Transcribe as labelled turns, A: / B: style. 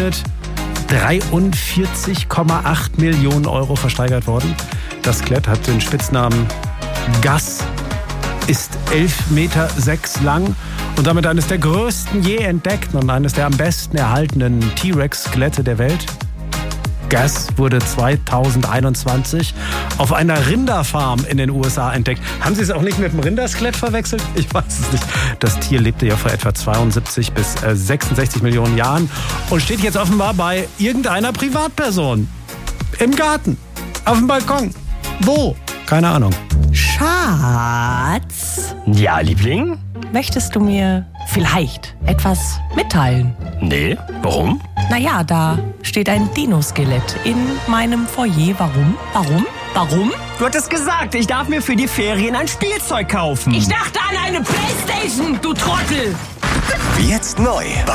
A: ausgerechnet 43,8 Millionen Euro versteigert worden. Das Skelett hat den Spitznamen Gus, ist 11,6 Meter lang und damit eines der größten je entdeckten und eines der am besten erhaltenen T-Rex-Skelette der Welt. Gus wurde 2021 auf einer Rinderfarm in den USA entdeckt. Haben Sie es auch nicht mit dem Rinderskelett verwechselt? Ich weiß es nicht. Das Tier lebte ja vor etwa 72 bis 66 Millionen Jahren und steht jetzt offenbar bei irgendeiner Privatperson. Im Garten, auf dem Balkon. Wo? Keine Ahnung.
B: Schatz,
C: Ja, Liebling?
B: möchtest du mir vielleicht etwas mitteilen?
C: Nee, warum?
B: Naja, da steht ein Dino-Skelett in meinem Foyer. Warum?
C: Du hattest gesagt, ich darf mir für die Ferien ein Spielzeug kaufen.
B: Ich dachte an eine Playstation, du Trottel!
D: Jetzt neu bei